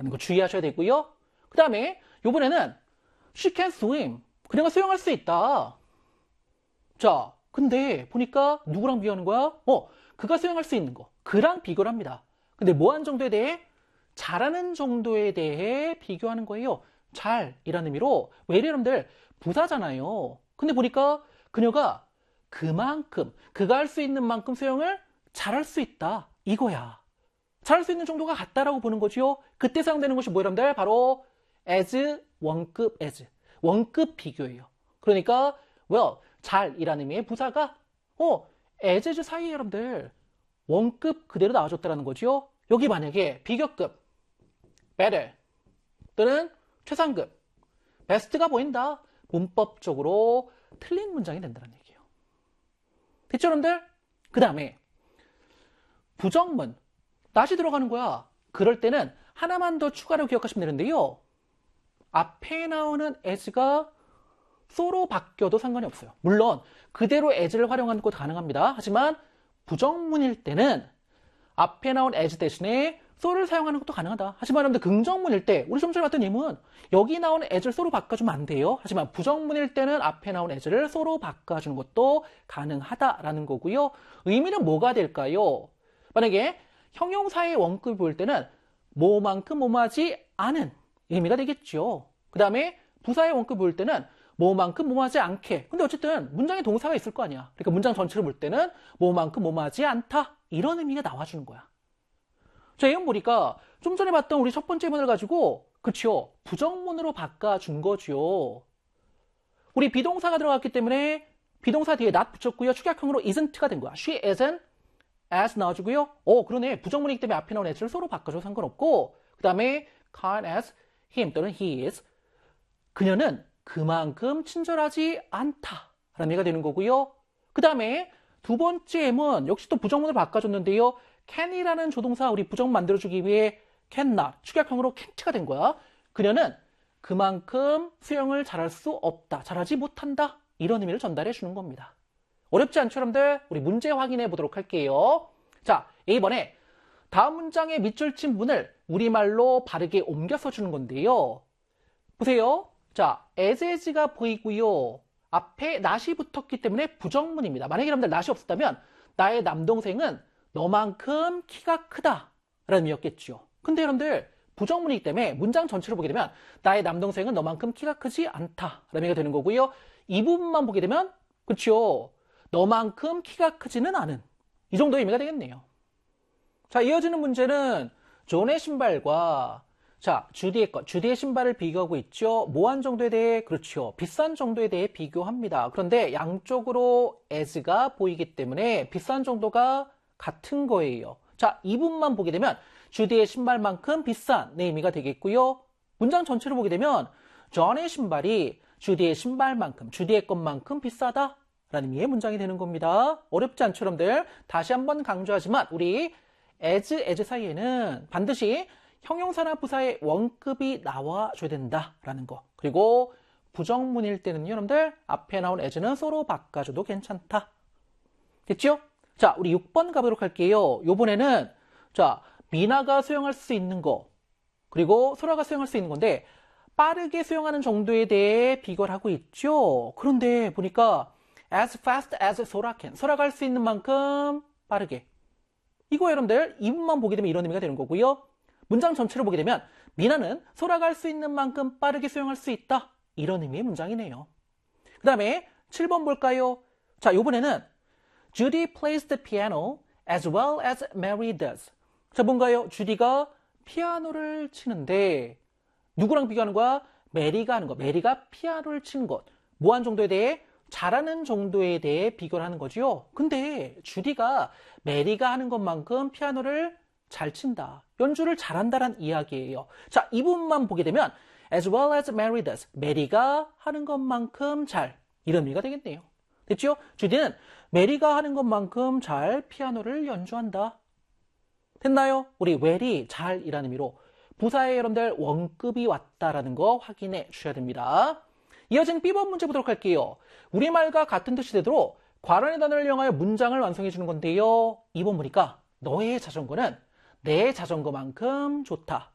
라는 거 주의하셔야 되고요. 그 다음에 요번에는 she can swim. 그녀가 수영할 수 있다. 자, 근데 보니까 누구랑 비교하는 거야? 그가 수영할 수 있는 거. 그랑 비교를 합니다. 근데 뭐한 정도에 대해? 잘하는 정도에 대해 비교하는 거예요. 잘이라는 의미로. 왜 이래 여러분들? 부사잖아요. 근데 보니까 그녀가 그만큼, 그가 할 수 있는 만큼 수영을 잘할 수 있다. 이거야. 잘할 수 있는 정도가 같다라고 보는 거지요. 그때 사용되는 것이 뭐예요, 여러분들? 바로 as, 원급 as. 원급 비교예요. 그러니까 well, 잘이라는 의미의 부사가 as 사이에 여러분들 원급 그대로 나와줬다는 거죠. 여기 만약에 비교급 better 또는 최상급 best가 보인다. 문법적으로 틀린 문장이 된다는 얘기예요. 됐죠, 여러분들? 그 다음에 부정문 not이 들어가는 거야. 그럴 때는 하나만 더 추가로 기억하시면 되는데요. 앞에 나오는 as가 so로 바뀌어도 상관이 없어요. 물론 그대로 as를 활용하는 것도 가능합니다. 하지만 부정문일 때는 앞에 나온 as 대신에 so를 사용하는 것도 가능하다. 하지만 여러분들 긍정문일 때 우리 좀 전에 봤던 예문 여기 나온 as를 so로 바꿔주면 안 돼요. 하지만 부정문일 때는 앞에 나온 as를 so로 바꿔주는 것도 가능하다라는 거고요. 의미는 뭐가 될까요? 만약에 형용사의 원급이 보일 때는 뭐만큼 뭐뭐하지 않은 의미가 되겠죠. 그 다음에 부사의 원급이 보일 때는 뭐만큼 뭐뭐하지 않게. 근데 어쨌든 문장에 동사가 있을 거 아니야. 그러니까 문장 전체를 볼 때는 뭐만큼 뭐뭐하지 않다. 이런 의미가 나와주는 거야. 자, 이건 보니까 좀 전에 봤던 우리 첫 번째 문을 가지고 그쵸? 부정문으로 바꿔준 거죠. 우리 비동사가 들어갔기 때문에 비동사 뒤에 not 붙였고요. 축약형으로 isn't가 된 거야. She isn't as 나와주고요. 그러네. 부정문이기 때문에 앞에 나온 as를 so로 바꿔줘도 상관없고 그 다음에 kind as him 또는 he is 그녀는 그만큼 친절하지 않다라는 의미가 되는 거고요. 그 다음에 두 번째 M은 역시 또 부정문을 바꿔줬는데요. can이라는 조동사 우리 부정문 만들어주기 위해 cannot 축약형으로 can't가 된 거야. 그녀는 그만큼 수영을 잘할 수 없다. 잘하지 못한다. 이런 의미를 전달해 주는 겁니다. 어렵지 않죠, 여러분들? 우리 문제 확인해 보도록 할게요. 자, 이번에 다음 문장의 밑줄 친 문을 우리말로 바르게 옮겨서 주는 건데요. 보세요. 자, as가 보이고요. 앞에 not이 붙었기 때문에 부정문입니다. 만약에 여러분들 not이 없었다면 나의 남동생은 너만큼 키가 크다 라는 의미였겠죠. 근데 여러분들 부정문이기 때문에 문장 전체를 보게 되면 나의 남동생은 너만큼 키가 크지 않다 라는 의미가 되는 거고요. 이 부분만 보게 되면 그렇죠. 너만큼 키가 크지는 않은 이 정도의 의미가 되겠네요. 자, 이어지는 문제는 존의 신발과 자, 주디의 신발을 비교하고 있죠. 뭐한 정도에 대해 그렇죠. 비싼 정도에 대해 비교합니다. 그런데 양쪽으로 as가 보이기 때문에 비싼 정도가 같은 거예요. 자, 이 부분만 보게 되면 주디의 신발만큼 비싼 내 의미가 되겠고요. 문장 전체를 보게 되면 존의 신발이 주디의 신발만큼, 주디의 것만큼 비싸다 라는 의미의 문장이 되는 겁니다. 어렵지 않죠, 여러분들? 다시 한번 강조하지만 우리 as 사이에는 반드시 형용사나 부사의 원급이 나와줘야 된다라는 거. 그리고 부정문일 때는 여러분들 앞에 나온 as는 so로 바꿔줘도 괜찮다. 됐죠? 자, 우리 6번 가보도록 할게요. 요번에는 자, 미나가 수영할 수 있는 거 그리고 소라가 수영할 수 있는 건데 빠르게 수영하는 정도에 대해 비교를 하고 있죠. 그런데 보니까 as fast as 소라 can. 소라가 할 수 있는 만큼 빠르게. 이거 여러분들 이 부분만 보게 되면 이런 의미가 되는 거고요. 문장 전체를 보게 되면 미나는 소라가 할 수 있는 만큼 빠르게 수영할 수 있다. 이런 의미의 문장이네요. 그 다음에 7번 볼까요? 자, 이번에는 Judy plays the piano as well as Mary does. 자, 뭔가요? 주디가 피아노를 치는데 누구랑 비교하는 거야? 메리가 하는 거. 메리가 피아노를 치는 것. 뭐한 정도에 대해? 잘하는 정도에 대해 비교를 하는 거죠. 근데 주디가 메리가 하는 것만큼 피아노를 잘 친다. 연주를 잘한다란 이야기예요. 자, 이 부분만 보게 되면 as well as Mary does. 메리가 하는 것만큼 잘. 이런 의미가 되겠네요. 됐죠? 주디는 메리가 하는 것만큼 잘 피아노를 연주한다. 됐나요? 우리 well이 잘이라는 의미로 부사에 여러분들 원급이 왔다라는 거 확인해 주셔야 됩니다. 이어진 B번 문제 보도록 할게요. 우리말과 같은 뜻이 되도록 괄호의 단어를 이용하여 문장을 완성해 주는 건데요. 2번 보니까 너의 자전거는 내 자전거만큼 좋다.